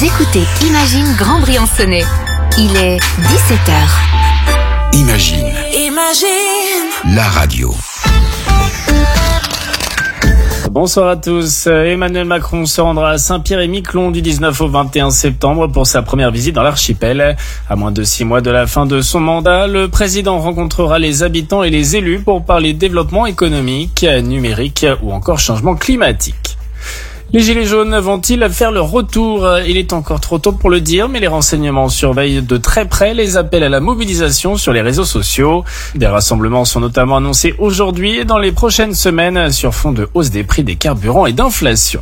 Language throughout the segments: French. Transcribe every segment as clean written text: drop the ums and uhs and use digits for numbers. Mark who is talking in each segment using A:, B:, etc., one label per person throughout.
A: écoutez Imagine Grand-Briançonnais. Il est 17h.
B: Imagine. La radio.
C: Bonsoir à tous. Emmanuel Macron se rendra à Saint-Pierre-et-Miquelon du 19 au 21 septembre pour sa première visite dans l'archipel. À moins de 6 mois de la fin de son mandat, le président rencontrera les habitants et les élus pour parler développement économique, numérique ou encore changement climatique. Les Gilets jaunes vont-ils faire leur retour ? Il est encore trop tôt pour le dire, mais les renseignements surveillent de très près les appels à la mobilisation sur les réseaux sociaux. Des rassemblements sont notamment annoncés aujourd'hui et dans les prochaines semaines sur fond de hausse des prix des carburants et d'inflation.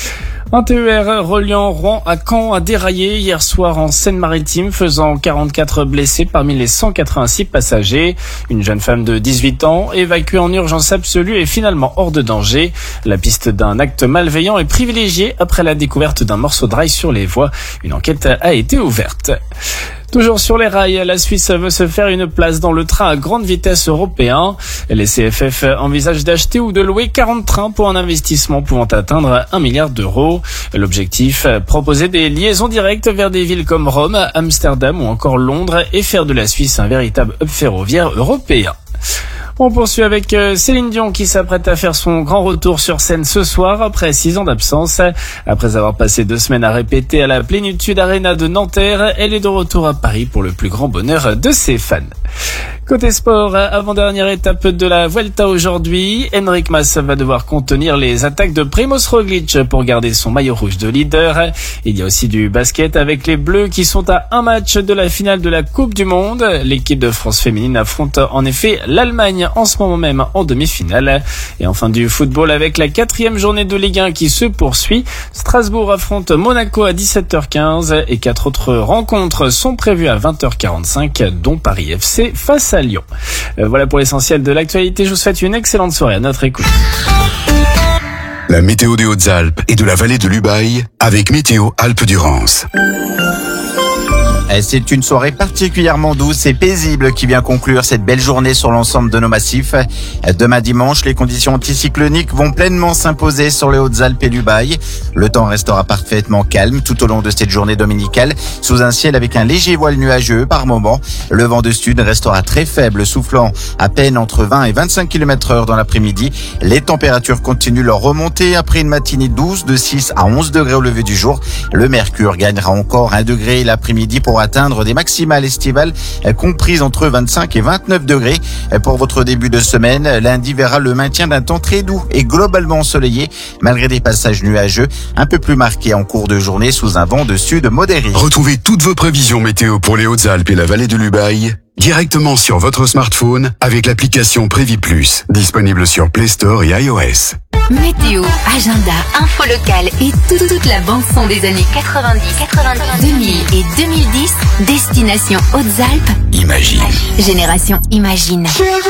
C: Un TER reliant Rouen à Caen a déraillé hier soir en Seine-Maritime, faisant 44 blessés parmi les 186 passagers. Une jeune femme de 18 ans, évacuée en urgence absolue, est finalement hors de danger. La piste d'un acte malveillant est privilégiée après la découverte d'un morceau de rail sur les voies. Une enquête a été ouverte. Toujours sur les rails, la Suisse veut se faire une place dans le train à grande vitesse européen. Les CFF envisagent d'acheter ou de louer 40 trains pour un investissement pouvant atteindre 1 milliard d'euros. L'objectif, proposer des liaisons directes vers des villes comme Rome, Amsterdam ou encore Londres et faire de la Suisse un véritable hub ferroviaire européen. On poursuit avec Céline Dion qui s'apprête à faire son grand retour sur scène ce soir après 6 ans d'absence. Après avoir passé 2 semaines à répéter à la Plénitude Arena de Nanterre, elle est de retour à Paris pour le plus grand bonheur de ses fans. Côté sport, avant-dernière étape de la Vuelta aujourd'hui, Enric Mas va devoir contenir les attaques de Primož Roglič pour garder son maillot rouge de leader. Il y a aussi du basket avec les Bleus qui sont à un match de la finale de la Coupe du Monde. L'équipe de France féminine affronte en effet l'Allemagne en ce moment même en demi-finale. Et enfin du football avec la 4e journée de Ligue 1 qui se poursuit. Strasbourg affronte Monaco à 17h15 et 4 autres rencontres sont prévues à 20h45 dont Paris FC face à Lyon. Voilà pour l'essentiel de l'actualité. Je vous souhaite une excellente soirée à notre écoute.
B: La météo des Hautes-Alpes et de la vallée de l'Ubaye avec Météo Alpes-Durance.
D: C'est une soirée particulièrement douce et paisible qui vient conclure cette belle journée sur l'ensemble de nos massifs. Demain dimanche, les conditions anticycloniques vont pleinement s'imposer sur les Hautes-Alpes et l'Ubaye. Le temps restera parfaitement calme tout au long de cette journée dominicale, sous un ciel avec un léger voile nuageux par moment. Le vent de sud restera très faible, soufflant à peine entre 20 et 25 km/h dans l'après-midi. Les températures continuent leur remontée après une matinée douce de 6 à 11 degrés au lever du jour. Le mercure gagnera encore 1 degré l'après-midi pour atteindre des maximales estivales comprises entre 25 et 29 degrés. Pour votre début de semaine, lundi verra le maintien d'un temps très doux et globalement ensoleillé, malgré des passages nuageux un peu plus marqués en cours de journée sous un vent de sud modéré.
B: Retrouvez toutes vos prévisions météo pour les Hautes-Alpes et la vallée de l'Ubaye directement sur votre smartphone avec l'application Prévis Plus, disponible sur Play Store et iOS.
A: Météo, agenda, info locale et toute la bande-son des années 90, 2000 et 2010. Destination Hautes-Alpes.
B: Imagine.
A: Génération Imagine.